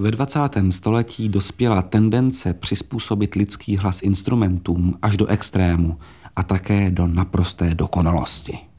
Ve 20. století dospěla tendence přizpůsobit lidský hlas instrumentům až do extrému a také do naprosté dokonalosti.